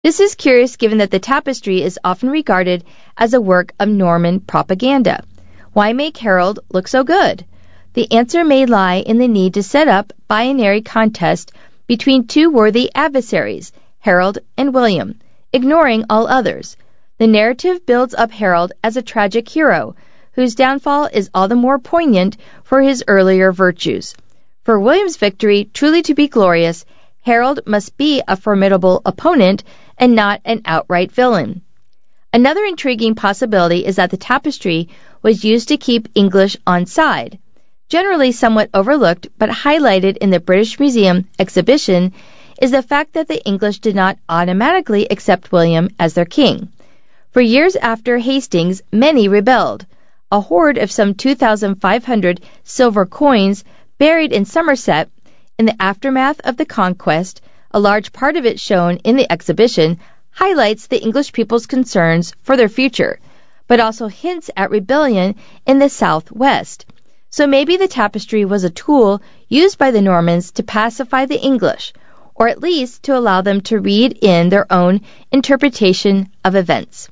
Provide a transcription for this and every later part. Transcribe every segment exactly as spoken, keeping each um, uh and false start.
This is curious given that the tapestry is often regarded as a work of Norman propaganda. Why make Harold look so good? The answer may lie in the need to set up binary contest between two worthy adversaries, Harold and William, ignoring all others. The narrative builds up Harold as a tragic hero, whose downfall is all the more poignant for his earlier virtues. For William's victory truly to be glorious, Harold must be a formidable opponent and not an outright villain. Another intriguing possibility is that the tapestry was used to keep English on side. Generally somewhat overlooked but highlighted in the British Museum exhibition is the fact that the English did not automatically accept William as their king. For years after Hastings, many rebelled. A hoard of some two thousand five hundred silver coins buried in Somerset in the aftermath of the conquest, a large part of it shown in the exhibition, highlights the English people's concerns for their future, but also hints at rebellion in the southwest. So maybe the tapestry was a tool used by the Normans to pacify the English, or at least to allow them to read in their own interpretation of events.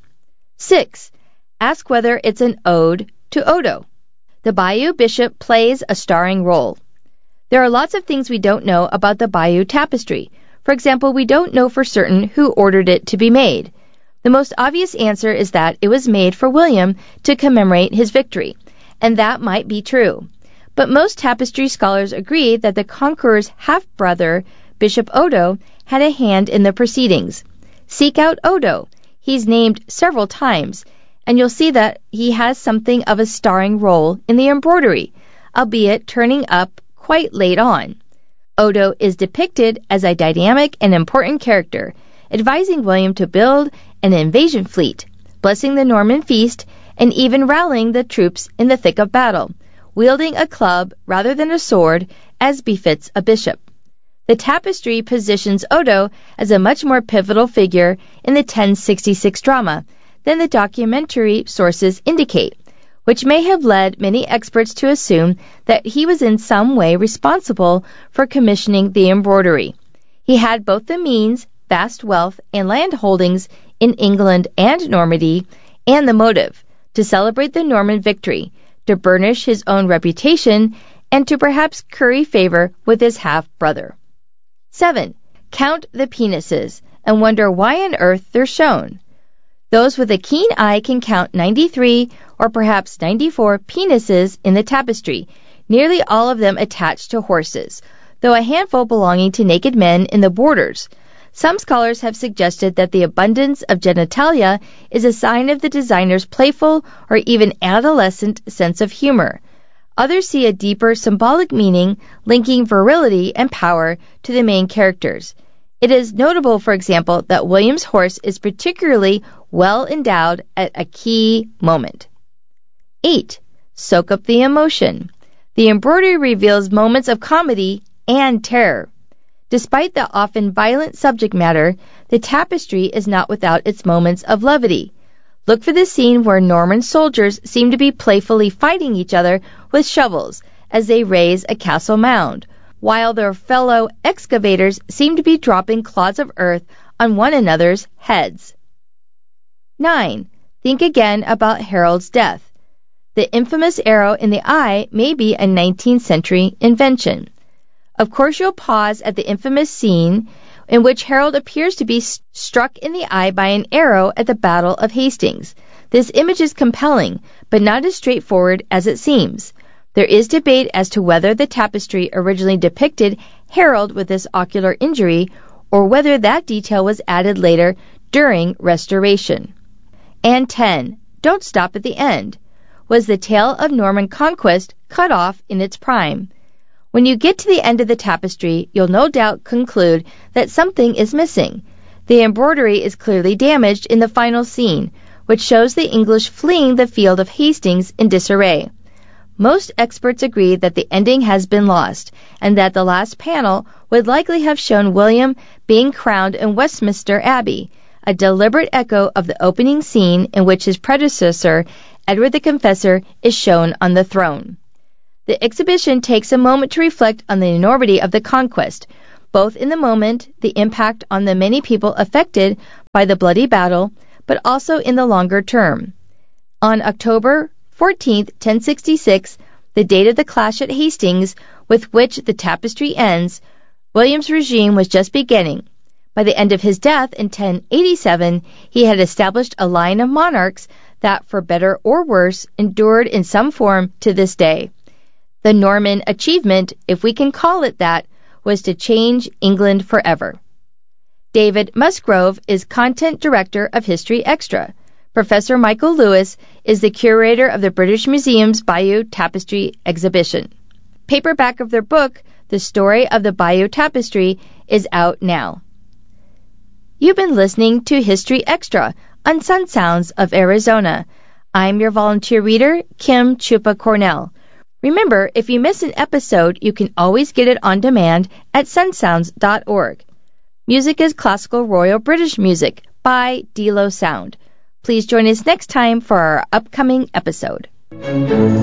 Six. Ask whether it's an ode to Odo. The Bayeux bishop plays a starring role. There are lots of things we don't know about the Bayeux tapestry. For example, we don't know for certain who ordered it to be made. The most obvious answer is that it was made for William to commemorate his victory, and that might be true. But most tapestry scholars agree that the conqueror's half-brother, Bishop Odo, had a hand in the proceedings. Seek out Odo. He's named several times, and you'll see that he has something of a starring role in the embroidery, albeit turning up quite late on. Odo is depicted as a dynamic and important character, advising William to build an invasion fleet, blessing the Norman feast, and even rallying the troops in the thick of battle, wielding a club rather than a sword, as befits a bishop. The tapestry positions Odo as a much more pivotal figure in the ten sixty-six drama than the documentary sources indicate, which may have led many experts to assume that he was in some way responsible for commissioning the embroidery. He had both the means, vast wealth, and land holdings in England and Normandy, and the motive, to celebrate the Norman victory, to burnish his own reputation, and to perhaps curry favor with his half-brother. Seven. Count the penises and wonder why on earth they're shown. Those with a keen eye can count ninety-three or perhaps ninety-four penises in the tapestry, nearly all of them attached to horses, though a handful belonging to naked men in the borders. Some scholars have suggested that the abundance of genitalia is a sign of the designer's playful or even adolescent sense of humor. Others see a deeper symbolic meaning linking virility and power to the main characters. It is notable, for example, that William's horse is particularly well endowed at a key moment. Eight. Soak up the emotion. The embroidery reveals moments of comedy and terror. Despite the often violent subject matter, the tapestry is not without its moments of levity. Look for the scene where Norman soldiers seem to be playfully fighting each other with shovels as they raise a castle mound, while their fellow excavators seem to be dropping clods of earth on one another's heads. Nine. Think again about Harold's death. The infamous arrow in the eye may be a nineteenth century invention. Of course, you'll pause at the infamous scene in which Harold appears to be st- struck in the eye by an arrow at the Battle of Hastings. This image is compelling, but not as straightforward as it seems. There is debate as to whether the tapestry originally depicted Harold with this ocular injury, or whether that detail was added later during restoration. And ten. Don't stop at the end. Was the tale of Norman conquest cut off in its prime? When you get to the end of the tapestry, you'll no doubt conclude that something is missing. The embroidery is clearly damaged in the final scene, which shows the English fleeing the field of Hastings in disarray. Most experts agree that the ending has been lost, and that the last panel would likely have shown William being crowned in Westminster Abbey, a deliberate echo of the opening scene in which his predecessor, Edward the Confessor, is shown on the throne. The exhibition takes a moment to reflect on the enormity of the conquest, both in the moment, the impact on the many people affected by the bloody battle, but also in the longer term. On October fourteenth, ten sixty-six, the date of the clash at Hastings, with which the tapestry ends, William's regime was just beginning. By the end of his death in ten eighty-seven, he had established a line of monarchs that, for better or worse, endured in some form to this day. The Norman achievement, if we can call it that, was to change England forever. David Musgrove is Content Director of History Extra. Professor Michael Lewis is the curator of the British Museum's Bayeux Tapestry exhibition. Paperback of their book, The Story of the Bayeux Tapestry, is out now. You've been listening to History Extra on Sun Sounds of Arizona. I'm your volunteer reader, Kim Chupa Cornell. Remember, if you miss an episode, you can always get it on demand at sun sounds dot org. Music is classical Royal British music by D L O Sound. Please join us next time for our upcoming episode.